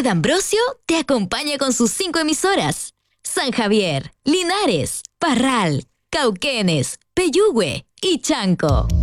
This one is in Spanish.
Radio D'Ambrosio te acompaña con sus 5 emisoras: San Javier, Linares, Parral, Cauquenes, Peyúgue y Chanco.